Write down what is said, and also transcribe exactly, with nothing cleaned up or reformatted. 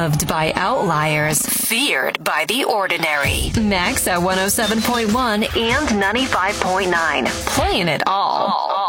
Loved by outliers, feared by the ordinary. Max at one oh seven point one and ninety-five point nine. Playing it all.